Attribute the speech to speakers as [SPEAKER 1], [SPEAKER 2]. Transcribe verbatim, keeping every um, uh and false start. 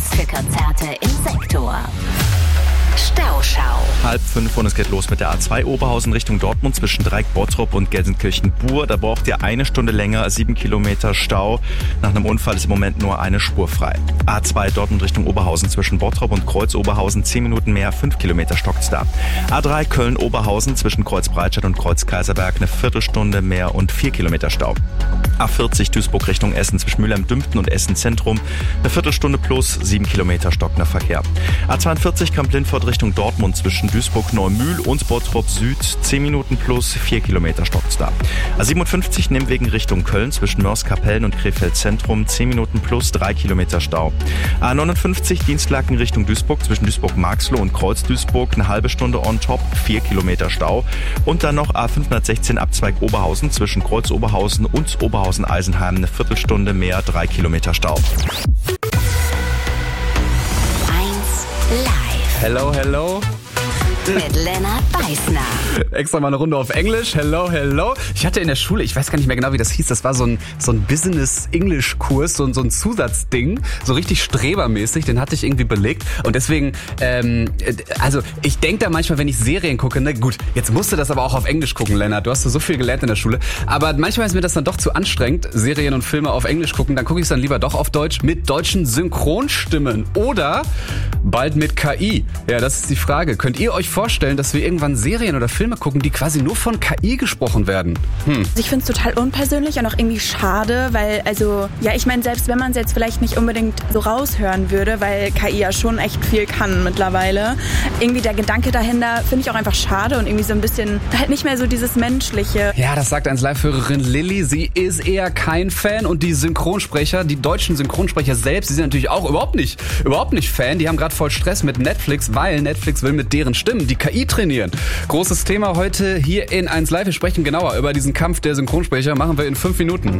[SPEAKER 1] Tickets für Konzerte im Sektor. Stauschau.
[SPEAKER 2] Halb fünf und es geht los mit der A zwei Oberhausen Richtung Dortmund zwischen Dreieck-Bottrop und Gelsenkirchen-Bur. Da braucht ihr eine Stunde länger, sieben Kilometer Stau. Nach einem Unfall ist im Moment nur eine Spur frei. A zwei Dortmund Richtung Oberhausen zwischen Bottrop und Kreuz-Oberhausen, zehn Minuten mehr, fünf Kilometer stockt's da. A drei Köln-Oberhausen zwischen Kreuz-Breitscheid und Kreuz-Kaiserberg, eine Viertelstunde mehr und vier Kilometer Stau. A vierzig Duisburg Richtung Essen zwischen Mülheim-Dümpten und Essen Zentrum, eine Viertelstunde plus, sieben Kilometer stockender Verkehr. A zweiundvierzig Kamp-Lindfort Richtung Dortmund zwischen Duisburg-Neumühl und Bottrop Süd, zehn Minuten plus, vier Kilometer stockt's da. A siebenundfünfzig Nimwegen Richtung Köln zwischen Mörs-Kapellen und Krefeld Zentrum, zehn Minuten plus, drei Kilometer Stau. A neunundfünfzig Dienstlaken Richtung Duisburg zwischen Duisburg-Marxloh und Kreuz-Duisburg, eine halbe Stunde on top, vier Kilometer Stau. Und dann noch A fünfhundertsechzehn Abzweig Oberhausen zwischen Kreuz-Oberhausen und Oberhausen-Eisenheim, eine Viertelstunde mehr, drei Kilometer Stau.
[SPEAKER 1] eins Live.
[SPEAKER 3] Hello, hello.
[SPEAKER 1] Mit Lennart Beißner.
[SPEAKER 3] Extra mal eine Runde auf Englisch. Hello, hello. Ich hatte in der Schule, ich weiß gar nicht mehr genau, wie das hieß, das war so ein, so ein Business-English-Kurs, so, so ein Zusatzding, so richtig strebermäßig, den hatte ich irgendwie belegt. Und deswegen, ähm, also ich denke da manchmal, wenn ich Serien gucke, ne, gut, jetzt musst du das aber auch auf Englisch gucken, Lennart, du hast so viel gelernt in der Schule. Aber manchmal ist mir das dann doch zu anstrengend, Serien und Filme auf Englisch gucken, dann gucke ich es dann lieber doch auf Deutsch mit deutschen Synchronstimmen oder bald mit K I. Ja, das ist die Frage. Könnt ihr euch vorstellen, dass wir irgendwann Serien oder Filme gucken, die quasi nur von K I gesprochen werden? Hm.
[SPEAKER 4] Ich finde es total unpersönlich und auch irgendwie schade, weil, also, ja, ich meine, selbst wenn man es jetzt vielleicht nicht unbedingt so raushören würde, weil K I ja schon echt viel kann mittlerweile, irgendwie der Gedanke dahinter finde ich auch einfach schade und irgendwie so ein bisschen, halt nicht mehr so dieses Menschliche.
[SPEAKER 3] Ja, das sagt eins Live-Hörerin Lilly. Sie ist eher kein Fan und die Synchronsprecher, die deutschen Synchronsprecher selbst, die sind natürlich auch überhaupt nicht, überhaupt nicht Fan. Die haben gerade voll Stress mit Netflix, weil Netflix will mit deren Stimmen die K I trainieren. Großes Thema heute hier in eins Live. Wir sprechen genauer über diesen Kampf der Synchronsprecher. Machen wir in fünf Minuten.